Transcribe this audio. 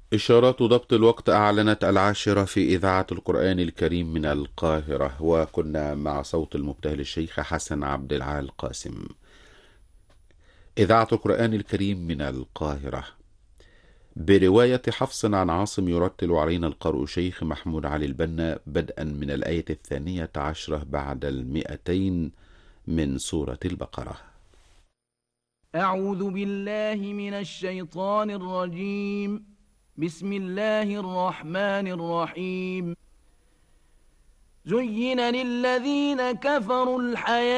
إشارات ضبط الوقت أعلنت 10 في إذاعة القرآن الكريم من القاهرة، وكنا مع صوت المبتهل الشيخ حسن عبد العال قاسم. إذاعة القرآن الكريم من القاهرة، برواية حفص عن عاصم، يرتل علينا القارئ شيخ محمود علي البنا بدءا من الآية 12 بعد 200 من سورة البقرة. أعوذ بالله من الشيطان الرجيم. بسم الله الرحمن الرحيم. زين للذين كفروا الحياة